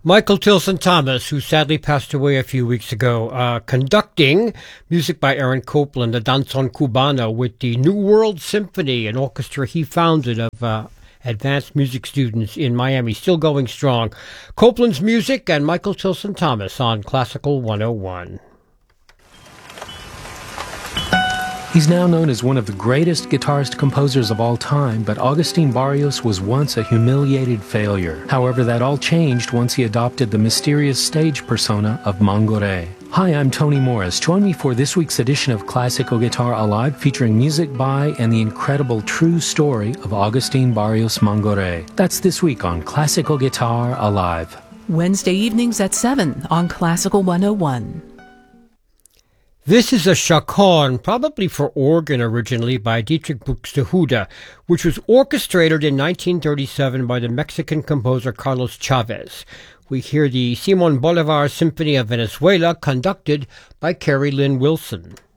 Michael Tilson Thomas, who sadly passed away a few weeks ago, conducting music by Aaron Copland, the Danzón Cubano, with the New World Symphony, an orchestra he founded of advanced music students in Miami, still going strong. Copland's music and Michael Tilson Thomas on Classical 101. He's now known as one of the greatest guitarist-composers of all time, but Agustín Barrios was once a humiliated failure. However, that all changed once he adopted the mysterious stage persona of Mangoré. Hi, I'm Tony Morris. Join me for this week's edition of Classical Guitar Alive, featuring music by and the incredible true story of Agustín Barrios Mangoré. That's this week on Classical Guitar Alive. Wednesday evenings at 7 on Classical 101. This is a chaconne, probably for organ originally, by Dietrich Buxtehude, which was orchestrated in 1937 by the Mexican composer Carlos Chavez. We hear the Simón Bolívar Symphony of Venezuela, conducted by Carrie Lynn Wilson.